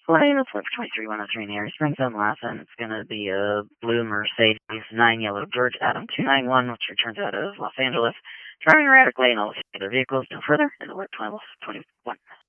Flying the flip 23103 in the area, Springs on Lassen. It's going to be a blue Mercedes 9 Yellow George Adam 291, which returns out of Los Angeles. Driving erratically in all other vehicles no further in the work 1221.